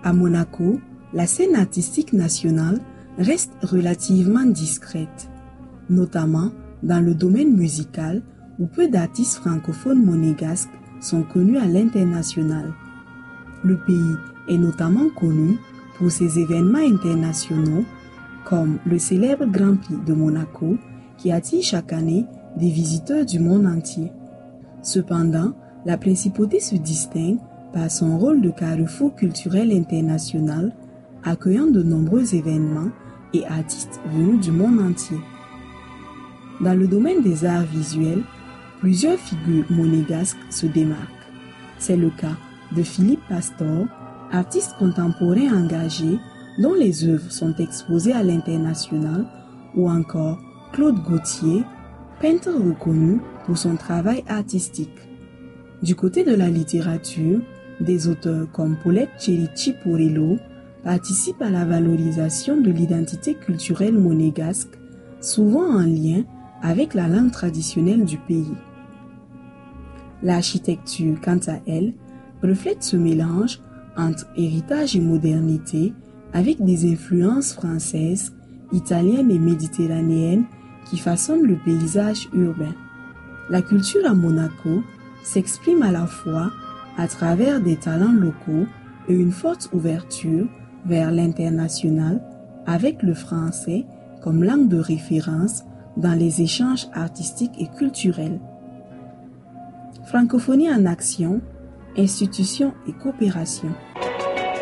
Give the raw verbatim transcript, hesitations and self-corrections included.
À Monaco, la scène artistique nationale reste relativement discrète, notamment dans le domaine musical où peu d'artistes francophones monégasques sont connus à l'international. Le pays est notamment connu pour ses événements internationaux comme le célèbre Grand Prix de Monaco qui attire chaque année des visiteurs du monde entier. Cependant, la principauté se distingue par son rôle de carrefour culturel international, accueillant de nombreux événements et artistes venus du monde entier. Dans le domaine des arts visuels, plusieurs figures monégasques se démarquent. C'est le cas de Philippe Pastor, artiste contemporain engagé dont les œuvres sont exposées à l'international, ou encore Claude Gauthier, peintre reconnu pour son travail artistique. Du côté de la littérature, des auteurs comme Paulette Cherichi-Porello participent à la valorisation de l'identité culturelle monégasque, souvent en lien avec la langue traditionnelle du pays. L'architecture, quant à elle, reflète ce mélange entre héritage et modernité avec des influences françaises, italiennes et méditerranéennes qui façonnent le paysage urbain. La culture à Monaco s'exprime à la fois à travers des talents locaux et une forte ouverture vers l'international avec le français comme langue de référence dans les échanges artistiques et culturels. Francophonie en action, institutions et coopération.